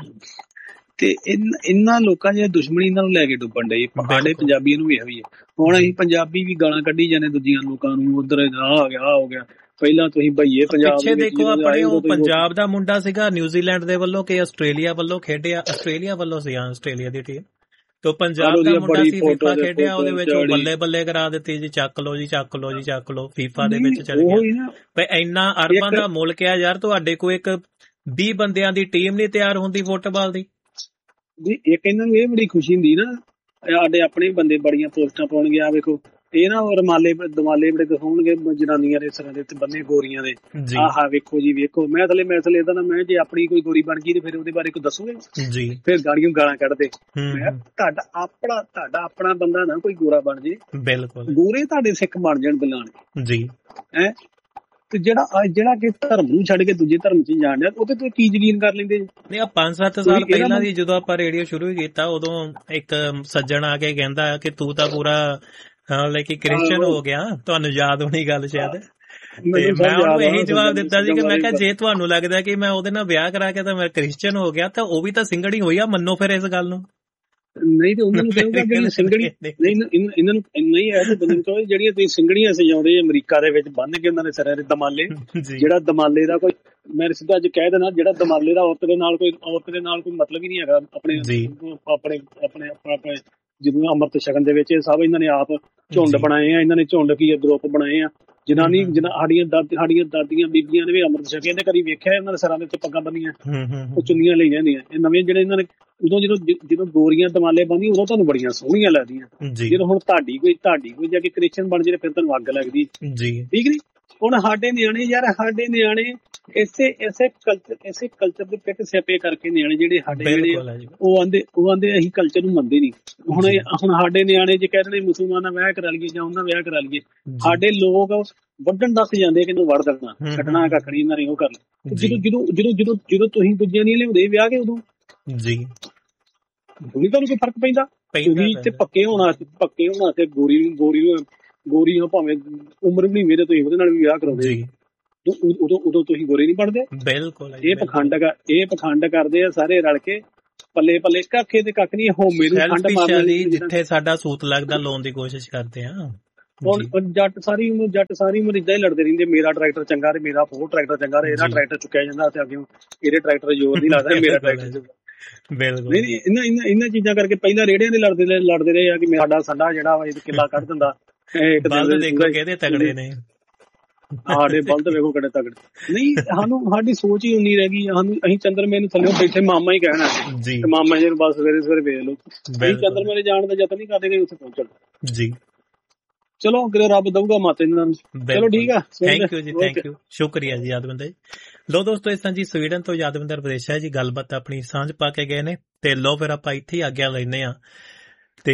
ਤੇ ਇਹਨਾਂ ਲੋਕਾਂ ਦੀ ਦੁਸ਼ਮਣੀ ਇਹਨਾਂ ਨੂੰ ਲੈ ਕੇ ਡੁੱਬਣ ਡਈ। ਸਾਡੇ ਪੰਜਾਬੀਆਂ ਨੂੰ ਵੀ ਇਹੋ ਹੀ ਹੈ। ਹੁਣ ਅਸੀਂ ਪੰਜਾਬੀ ਵੀ ਗਾਲਾਂ ਕੱਢੀ ਜਾਂਦੇ ਦੂਜੀਆਂ ਲੋਕਾਂ ਨੂੰ, ਉਧਰ ਆ ਹੋ ਗਿਆ। ਪਹਿਲਾਂ ਤੁਸੀਂ ਭਈਏ ਪੰਜਾਬ ਪਿੱਛੇ ਦੇਖੋ, ਆਪਣੇ ਉਹ ਪੰਜਾਬ ਦਾ ਮੁੰਡਾ ਸੀਗਾ ਨਿਊਜ਼ੀਲੈਂਡ ਦੇ ਵੱਲੋਂ ਕਿ ਆਸਟ੍ਰੇਲੀਆ ਵੱਲੋਂ ਖੇਡਿਆ, ਆਸਟ੍ਰੇਲੀਆ ਵੱਲੋਂ ਸੀ ਆਸਟ੍ਰੇਲੀਆ ਦੀ ਟੀਮ, ਤੇ ਪੰਜਾਬ ਦਾ ਮੁੰਡਾ ਸੀ ਫੀਫਾ ਖੇਡਿਆ, ਉਹਦੇ ਵਿੱਚ ਉਹ ਬੱਲੇ ਬੱਲੇ ਕਰਾ ਦਿੱਤੀ ਜੀ, ਚੱਕ ਲੋ ਜੀ ਚੱਕ ਲੋ ਜੀ ਚੱਕ ਲੋ, ਫੀਫਾ ਦੇ ਵਿੱਚ ਚਲ ਗਿਆ। ਭਈ ਇੰਨਾ ਅਰਬਾਂ ਦਾ ਮੁਲਕ ਆ ਯਾਰ, ਤੁਹਾਡੇ ਕੋਲ ਇੱਕ 20 ਬੰਦਿਆਂ ਦੀ ਟੀਮ ਨਹੀਂ ਤਿਆਰ ਹੁੰਦੀ ਫੁੱਟਬਾਲ ਦੀ ਜੀ। ਇੱਕ ਇਹਨਾਂ ਨੂੰ ਇਹ ਬੜੀ ਖੁਸ਼ੀ ਹੁੰਦੀ ਨਾ, ਸਾਡੇ ਆਪਣੇ ਬੰਦੇ ਬੜੀਆਂ ਪੋਸਟਾਂ ਪਾਉਣਗੇ, ਆ ਵੇਖੋ ਇਹ ਨਾ ਦਮਾਲੇ ਬੜੇ ਦਿਖਾਉਣਗੇ ਜਨਾਨੀਆਂ ਦੇ ਸਿਰਾਂ ਦੇ ਉੱਤੇ ਬੰਨੇ ਗੋਰੀਆਂ ਦੇ, ਆਹ ਵੇਖੋ ਜੀ ਵੇਖੋ। ਮੈਂ ਥਲੇ ਇਹਦਾ ਨਾ, ਮੈਂ ਜੇ ਆਪਣੀ ਕੋਈ ਗੋਰੀ ਬਣ ਗਈ ਤੇ ਫਿਰ ਉਹਦੇ ਬਾਰੇ ਕੋਈ ਦੱਸੋਗੇ ਜੀ, ਫਿਰ ਗਾੜੀਆਂ ਗਾਲਾਂ ਕੱਢਦੇ। ਮੈਂ ਤੁਹਾਡਾ ਆਪਣਾ ਬੰਦਾ ਨਾ ਕੋਈ ਗੋਰਾ ਬਣ ਜੇ, ਬਿਲਕੁਲ ਗੋਰੇ ਤੁਹਾਡੇ ਸਿੱਖ ਬਣ ਜਾਣ ਬਲਾਣ ਜੀ ਹੈ। ਤੇ ਜਿਹੜਾ ਕਿ ਧਰਮ ਨੂੰ ਛੱਡ ਕੇ ਦੂਜੇ ਧਰਮ 'ਚ ਜਾਣ ਡਿਆ, ਉਹਦੇ ਤੇ ਕੀ ਯਕੀਨ ਕਰ ਲੈਂਦੇ? ਨਹੀਂ, 5-7 ਸਾਲ ਪਹਿਲਾਂ ਦੀ ਜਦੋਂ ਆਪਾਂ ਰੇਡੀਓ ਸ਼ੁਰੂ ਕੀਤਾ, ਉਦੋਂ ਇੱਕ ਸੱਜਣ ਆ ਕੇ ਕਹਿੰਦਾ ਕਿ ਤੂੰ ਤਾਂ ਪੂਰਾ ਕ੍ਰਿਸਚਨ ਹੋ ਗਿਆ, ਤੁਹਾਨੂੰ ਯਾਦ ਹੋਣੀ ਗੱਲ ਸ਼ਾਇਦ। ਤੇ ਮੈਂ ਉਹਨੂੰ ਇਹੀ ਜਵਾਬ ਦਿੱਤਾ ਸੀ ਕਿ ਮੈਂ ਕਿਹਾ ਜੇ ਤੁਹਾਨੂੰ ਲੱਗਦਾ ਕਿ ਮੈਂ ਉਹਦੇ ਨਾਲ ਵਿਆਹ ਕਰਾ ਕੇ ਤਾਂ ਮੈਂ ਕ੍ਰਿਸਚਨ ਹੋ ਗਿਆ, ਤਾਂ ਉਹ ਵੀ ਤਾਂ ਸਿੰਗੜੀ ਹੋਈ ਆ, ਮੰਨੋ ਫਿਰ ਇਸ ਗੱਲ ਨੂੰ। ਨਹੀਂ ਤੇ ਉਹਨਾਂ ਨੂੰ ਕਹੂਗਾ ਜਿਹੜੀ ਸਿੰਗੜੀ ਨਹੀਂ, ਇਹਨਾਂ ਨੂੰ ਨਹੀਂ ਹੈ ਬੰਦੇ ਨੂੰ ਕਹੋ ਜਿਹੜੀਆਂ ਤੁਸੀਂ ਸਿੰਗੜੀਆਂ ਸਜਾਉਂਦੇ ਅਮਰੀਕਾ ਦੇ ਵਿੱਚ ਬੰਨ ਕੇ ਉਹਨਾਂ ਦੇ ਸਿਰਾਂ ਦੇ ਦਮਾਲੇ, ਜਿਹੜਾ ਦਮਾਲੇ ਦਾ ਕੋਈ, ਮੈਂ ਸਿੱਧਾ ਅੱਜ ਕਹਿ ਦੇਣਾ, ਜਿਹੜਾ ਦਮਾਲੇ ਦਾ ਔਰਤ ਦੇ ਨਾਲ ਕੋਈ ਮਤਲਬ ਹੀ ਨਹੀਂ ਹੈਗਾ। ਆਪਣੇ ਜਦੋਂ ਅੰਮ੍ਰਿਤ ਛਕਣ ਦੇ ਵਿੱਚ ਸਭ ਇਹਨਾਂ ਨੇ ਆਪ ਝੁੰਡ ਬਣਾਏ ਆ, ਇਹਨਾਂ ਨੇ ਝੁੰਡ ਕੀ ਗਰੁੱਪ ਬਣਾਏ ਆ। ਸਾਡੀਆਂ ਦਾਦੀਆਂ ਬੀਬੀਆਂ ਨੇ ਵੀ ਅੰਮ੍ਰਿਤ ਛਕਿਆ, ਇਹਨੇ ਕਦੀ ਵੇਖਿਆ ਇਹਨਾਂ ਦੇ ਸਿਰਾਂ ਦੇ ਉੱਤੇ ਪੱਗਾਂ ਬੰਨੀਆਂ, ਉਹ ਚੁੰਨੀਆਂ ਲਈਆਂ ਹੁੰਦੀਆਂ। ਇਹ ਨਵੇਂ ਜਿਹੜੇ ਇਹਨਾਂ ਨੇ ਉਦੋਂ ਜਦੋਂ ਗੋਰੀਆਂ ਦਮਾਲੇ ਬੰਨੀ, ਉਦੋਂ ਤੁਹਾਨੂੰ ਬੜੀਆਂ ਸੋਹਣੀਆਂ ਲੱਗਦੀਆਂ। ਜਦੋਂ ਹੁਣ ਤੁਹਾਡੀ ਕੋਈ ਜਾ ਕੇ ਕ੍ਰਿਸਚਨ ਬਣ ਜੇ, ਫਿਰ ਤੁਹਾਨੂੰ ਅੱਗ ਲੱਗਦੀ ਜੀ, ਠੀਕ ਨੀ? ਹੁਣ ਸਾਡੇ ਨਿਆਣੇ ਇਸੇ ਕਲਚਰ ਦੇ ਪਿੱਟ ਸਿਆਪੇ ਕਰਕੇ ਨਿਆਣੇ ਜਿਹੜੇ ਉਹ ਆਂਦੇ ਅਸੀਂ ਕਲਚਰ ਨੂੰ ਮੰਨਦੇ ਨਹੀਂ। ਹੁਣ ਸਾਡੇ ਨਿਆਣੇ ਜੇ ਕਹਿ ਰਹੇ ਮੁਸਲਮਾਨ ਨਾਲ ਵਿਆਹ ਕਰਾ ਲਈਏ ਜਾਂ ਉਹਨਾਂ ਵਿਆਹ ਕਰਾ ਲਈਏ, ਸਾਡੇ ਲੋਕ ਵੱਢਣ ਦੱਸ ਜਾਂਦੇ ਕਿ ਇਹਨੂੰ ਵੜ ਦੇਣਾ, ਛੱਡਣਾ ਕੱਖਣੀ ਇਹਨਾਂ ਨੇ ਉਹ ਕਰ ਲਿਆ। ਜਦੋਂ ਤੁਸੀਂ ਦੂਜਿਆਂ ਨਹੀਂ ਲਿਆਉਂਦੇ ਵਿਆਹ ਕੇ, ਉਦੋਂ ਜੀ ਤੁਹਾਨੂੰ ਕੋਈ ਫਰਕ ਪੈਂਦਾ? ਤੁਸੀਂ ਤੇ ਪੱਕੇ ਹੋਣਾ ਤੇ ਗੋਰੀ ਨੂੰ ਭਾਵੇਂ ਉਮਰ ਵੀ ਨਹੀਂ ਮੇਰੇ, ਤੁਸੀਂ ਉਹਦੇ ਨਾਲ ਵੀ ਵਿਆਹ ਕਰਾਉਂਦੇ, ਉਦੋਂ ਤੁਸੀਂ ਗੋਰੇ ਨਹੀਂ ਬਣਦੇ। ਬਿਲਕੁਲ ਇਹ ਪਖੰਡ ਕਰਦੇ ਆ ਸਾਰੇ ਰਲ ਕੇ। ਪੱਲੇ ਪੱਲੇ ਕੱਖੇ ਤੇ ਕੱਖ ਨਹੀਂ, ਹੋਮੇ ਨੂੰ ਠੰਡ ਮਾਰਨੀ, ਜਿੱਥੇ ਸਾਡਾ ਸੂਤ ਲੱਗਦਾ ਲਾਉਣ ਦੀ ਕੋਸ਼ਿਸ਼ ਕਰਦੇ ਆ। ਹੁਣ ਜੱਟ ਸਾਰੀ ਉਮਰ ਇਦਾਂ ਹੀ ਲੜਦੇ ਰਹਿੰਦੇ, ਮੇਰਾ ਟਰੈਕਟਰ ਚੰਗਾ ਤੇ ਮੇਰਾ ਹੋਰ ਟਰੈਕਟਰ ਚੰਗਾ ਤੇ ਇਹਦਾ ਟਰੈਕਟਰ ਚੁੱਕਿਆ ਜਾਂਦਾ ਤੇ ਅੱਗੇ ਇਹਦੇ ਟਰੈਕਟਰ ਜ਼ੋਰ ਨਹੀਂ ਲੱਗਦਾ, ਮੇਰਾ ਟਰੈਕਟਰ। ਬਿਲਕੁਲ ਨਹੀਂ, ਇਹਨਾਂ ਚੀਜ਼ਾਂ ਕਰਕੇ ਪਹਿਲਾਂ ਰੇੜਿਆਂ ਦੇ ਲੜਦੇ ਰਹੇ ਆ ਕਿ ਸਾਡਾ ਜਿਹੜਾ ਵਾ ਇਹ ਕਿੱਲਾ ਕੱਢ ਦਿੰਦਾ। ਬਲਦ ਦੇਖੋ ਕਿਹਦੇ ਤਗੜੇ ਨੇ, ਸਾਡੇ ਬਲਦ ਵੇਖੋ ਕਿਹੜੇ ਤਗੜੇ। ਨਹੀਂ, ਸਾਡੀ ਸੋਚ ਹੀ ਉਨੀ ਰਹਿ ਗਈ, ਅਸੀਂ ਚੰਦਰਮੇ ਨੂੰ ਥੱਲੇ ਬੈਠੇ ਮਾਮਾ ਹੀ ਕਹਿਣਾ ਤੇ ਮਾਮਾ ਜੀ ਨੂੰ ਬਸ ਸਵੇਰੇ ਵੇਖ ਲਓ। ਅਸੀਂ ਚੰਦਰਮੇ ਜਾਣ ਦਾ ਯਤਨ ਨਹੀਂ ਕਰਦੇ ਉੱਥੇ ਪਹੁੰਚਣ ਜੀ। ਚਲੋ ਕਿਤੇ ਰੱਬ ਦਊਗਾ ਮਾਤੇ ਨੂੰ। ਚਲੋ ਠੀਕ ਆ, ਥੈਂਕ ਯੂ ਜੀ, ਥੈਂਕ ਯੂ, ਸ਼ੁਕਰੀਆ ਜੀ ਯਾਦਵਿੰਦਰ ਜੀ। ਲੋ ਦੋਸਤੋ, ਇਸ ਤਰ੍ਹਾਂ ਜੀ ਸਵੀਡਨ ਤੋਂ ਯਾਦਵਿੰਦਰ ਵਿਦੇਸ਼ਾ ਜੀ ਗੱਲਬਾਤ ਆਪਣੀ ਸਾਂਝ ਪਾ ਕੇ ਗਏ ਨੇ ਤੇ ਲੋ ਫਿਰ ਆਪਾਂ ਇੱਥੇ ਹੀ ਆਗਿਆ ਲੈਨੇ ਆ। ਤੇ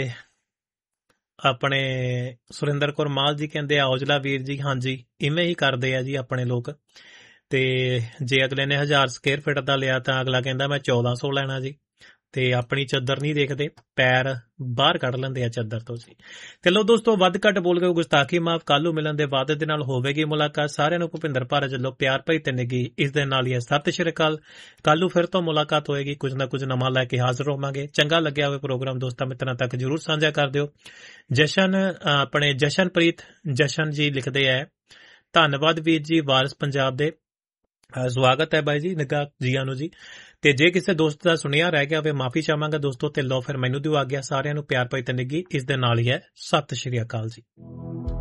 ਆਪਣੇ ਸੁਰਿੰਦਰ ਕੌਰ ਮਾਲ ਜੀ ਕਹਿੰਦੇ ਔਜਲਾ ਵੀਰ ਜੀ, ਹਾਂਜੀ ਇਵੇਂ ਹੀ ਕਰਦੇ ਆ ਜੀ ਆਪਣੇ ਲੋਕ। ਤੇ ਜੇ ਅਗਲੇ ਨੇ 1000 ਸਕੁਅਰ ਫੁੱਟ ਦਾ ਲਿਆ ਤਾਂ ਅਗਲਾ ਕਹਿੰਦਾ ਮੈਂ 1400 ਲੈਣਾ ਜੀ। ਤੇ ਆਪਣੀ ਚੱਦਰ ਨਹੀਂ ਦੇਖਦੇ, ਪੈਰ ਬਾਹਰ ਕੱਢ ਲੈਂਦੇ ਆ ਚੱਦਰ ਤੋਂ ਜੀ। ਤੇ ਲੋ ਦੋਸਤੋ, ਵੱਧ ਘੱਟ ਬੋਲ ਕੇ ਗੁਸਤਾਖੀ ਮਾਫ। ਕੱਲ ਨੂੰ ਮਿਲਣ ਦੇ ਵਾਅਦੇ ਦੇ ਨਾਲ ਹੋਵੇਗੀ ਮੁਲਾਕਾਤ। ਸਾਰਿਆਂ ਨੂੰ ਭੁਪਿੰਦਰ ਭਾਰਤ ਵੱਲੋਂ ਪਿਆਰ ਭਰੀ ਤੇ ਨਿੱਘੀ ਇਸ ਦੇ ਨਾਲ ਹੀ ਸਤਿ ਸ਼੍ਰੀ ਅਕਾਲ। ਕੱਲ ਨੂੰ ਫਿਰ ਤੋਂ ਮੁਲਾਕਾਤ ਹੋਏਗੀ, ਕੁਝ ਨਾ ਕੁਝ ਨਵਾਂ ਲੈ ਕੇ ਹਾਜ਼ਰ ਹੋਵਾਂਗੇ। ਚੰਗਾ ਲੱਗਿਆ ਹੋਵੇ ਪ੍ਰੋਗਰਾਮ ਦੋਸਤਾਂ ਮਿੱਤਰਾਂ ਤੱਕ ਜਰੂਰ ਸਾਂਝਾ ਕਰ ਦਿਓ। ਆਪਣੇ ਜਸ਼ਨਪ੍ਰੀਤ ਜਸ਼ਨ ਜੀ ਲਿਖਦੇ ਹੈ, ਧੰਨਵਾਦ ਵੀਰ ਜੀ, ਵਾਰਿਸ ਪੰਜਾਬ ਦੇ। ਸਵਾਗਤ ਹੈ ਬਾਈ ਜੀ, ਨਿੱਘਾ ਜੀਆਂ ਨੂੰ ਜੀ। ਤੇ ਜੇ ਕਿਸੇ ਦੋਸਤ ਦਾ ਸੁਣਿਆ ਰਹਿ ਗਿਆ ਹੋਵੇ ਮਾਫੀ ਚਾਹਾਂਗਾ ਦੋਸਤੋ। ਤੇ ਲੋ ਫਿਰ ਮੈਨੂੰ ਦਿਓ ਆਗਿਆ। ਸਾਰਿਆਂ ਨੂੰ ਪਿਆਰ ਭਰੀ ਤੇ ਨਿੱਘੀ ਇਸ ਦੇ ਨਾਲ ਹੀ ਹੈ ਸਤਿ ਸ਼੍ਰੀ ਅਕਾਲ ਜੀ।